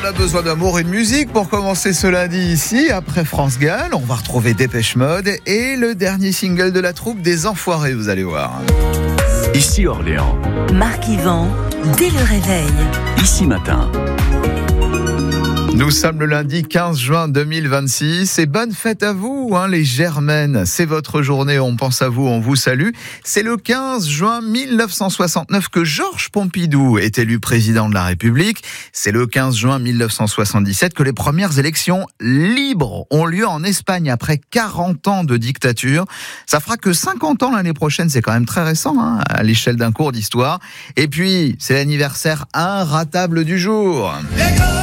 a besoin d'amour et de musique pour commencer ce lundi ici. Après France Gall, on va retrouver Dépêche Mode et le dernier single de la troupe des Enfoirés, vous allez voir. Ici Orléans. Marc Yvan, dès le réveil. Ici Matin. Nous sommes le lundi 15 juin 2026 et bonne fête à vous, les Germaines. C'est votre journée, on pense à vous, on vous salue. C'est le 15 juin 1969 que Georges Pompidou est élu président de la République. C'est le 15 juin 1977 que les premières élections libres ont lieu en Espagne après 40 ans de dictature. Ça fera que 50 ans l'année prochaine, c'est quand même très récent à l'échelle d'un cours d'histoire. Et puis, c'est l'anniversaire inratable du jour.